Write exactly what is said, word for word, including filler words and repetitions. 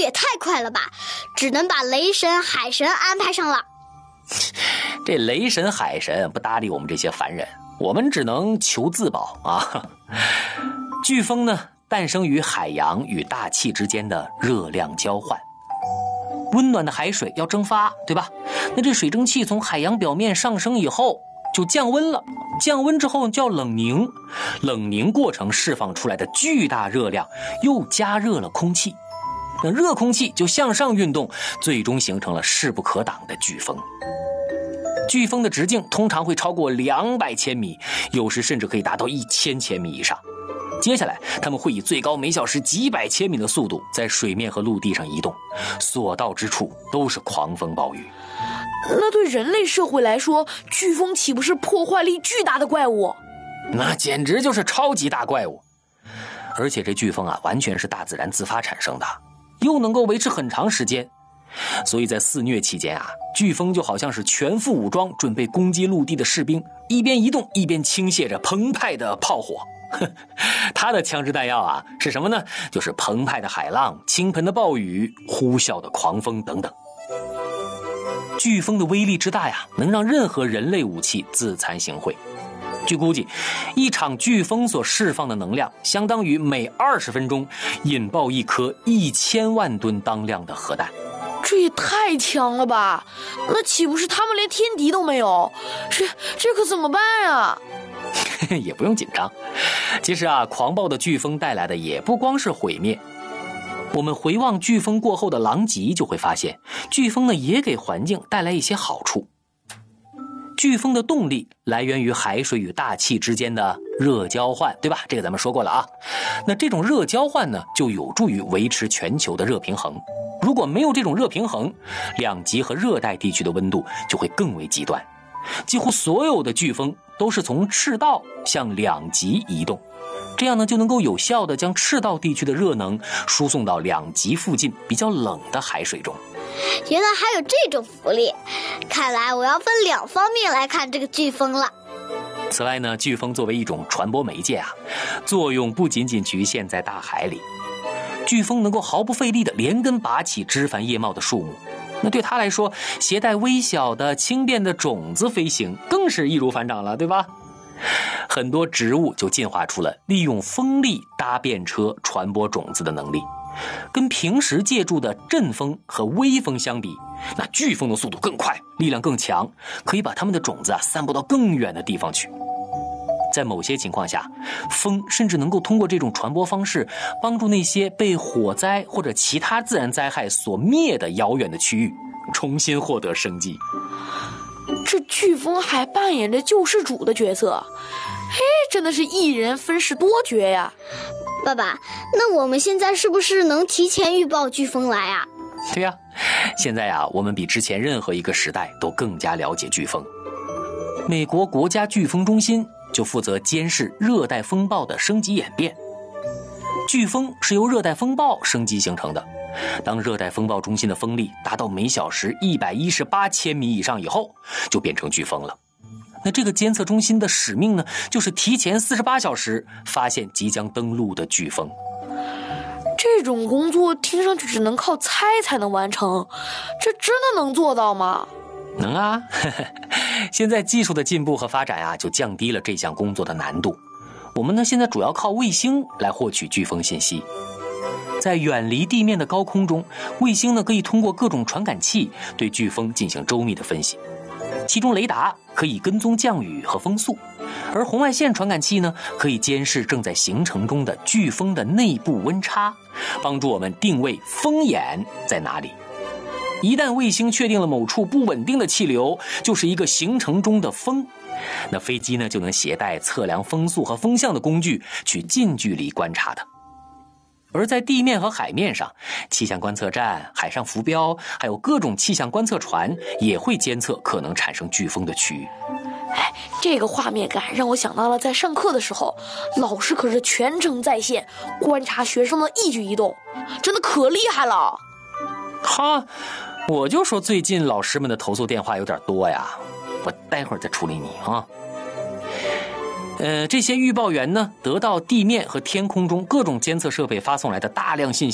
也太快了吧，只能把雷神、海神安排上了。 这雷神、海神不搭理我们这些凡人，我们只能求自保啊。飓风呢，诞生于海洋与大气之间的热量交换。温暖的海水要蒸发，对吧？那这水蒸气从海洋表面上升以后就降温了，降温之后叫冷凝，冷凝过程释放出来的巨大热量又加热了空气，那热空气就向上运动，最终形成了势不可挡的飓风。飓风的直径通常会超过两百千米，有时甚至可以达到一千千米以上。接下来他们会以最高每小时几百千米的速度在水面和陆地上移动，所到之处都是狂风暴雨。 那对人类社会来说，飓风岂不是破坏力巨大的怪物？ 那简直就是超级大怪物。而且这飓风啊，完全是大自然自发产生的，又能够维持很长时间。所以在肆虐期间啊，飓风就好像是全副武装准备攻击陆地的士兵，一边移动一边倾泻着澎湃的炮火。它的枪支弹药啊是什么呢？就是澎湃的海浪、倾盆的暴雨、呼啸的狂风等等。飓风的威力之大呀，能让任何人类武器自惭形秽。据估计，一场飓风所释放的能量相当于每二十分钟引爆一颗一千万吨当量的核弹。 这也太强了吧！那岂不是他们连天敌都没有？这这可怎么办啊？ 也不用紧张，其实啊，狂暴的飓风带来的也不光是毁灭。我们回望飓风过后的狼藉，就会发现，飓风呢也给环境带来一些好处。飓风的动力来源于海水与大气之间的热交换，对吧？这个咱们说过了啊。那这种热交换呢，就有助于维持全球的热平衡。如果没有这种热平衡，两极和热带地区的温度就会更为极端。几乎所有的飓风都是从赤道向两极移动，这样呢就能够有效地将赤道地区的热能输送到两极附近比较冷的海水中。 原来还有这种福利，看来我要分两方面来看这个飓风了。 此外呢，飓风作为一种传播媒介啊，作用不仅仅局限在大海里。飓风能够毫不费力地连根拔起枝繁叶茂的树木，那对它来说，携带微小的轻便的种子飞行更是易如反掌了，对吧？很多植物就进化出了利用风力搭便车传播种子的能力。跟平时借助的阵风和微风相比，那飓风的速度更快，力量更强，可以把它们的种子啊散布到更远的地方去。在某些情况下，风甚至能够通过这种传播方式，帮助那些被火灾或者其他自然灾害所灭的遥远的区域重新获得生机。 这飓风还扮演着救世主的角色，嘿，真的是一人分饰多角呀！ 爸爸，那我们现在是不是能提前预报飓风来啊？ 对呀，现在啊，我们比之前任何一个时代都更加了解飓风。美国国家飓风中心就负责监视热带风暴的升级演变。飓风是由热带风暴升级形成的，当热带风暴中心的风力达到每小时一百一十八千米以上以后，就变成飓风了。那这个监测中心的使命呢，就是提前四十八小时发现即将登陆的飓风。 这种工作听上去只能靠猜才能完成，这真的能做到吗？ 能啊，现在技术的进步和发展啊，就降低了这项工作的难度。我们呢，现在主要靠卫星来获取飓风信息。在远离地面的高空中，卫星呢可以通过各种传感器对飓风进行周密的分析。其中雷达可以跟踪降雨和风速，而红外线传感器呢可以监视正在形成中的飓风的内部温差，帮助我们定位风眼在哪里。一旦卫星确定了某处不稳定的气流就是一个形成中的风，那飞机呢就能携带测量风速和风向的工具去近距离观察它。而在地面和海面上，气象观测站、海上浮标还有各种气象观测船也会监测可能产生飓风的区域。 哎，这个画面感让我想到了在上课的时候，老师可是全程在线观察学生的一举一动，真的可厉害了。 哈，我就说最近老师们的投诉电话有点多呀，我待会儿再处理你啊。呃，这些预报员呢，得到地面和天空中各种监测设备发送来的大量信息。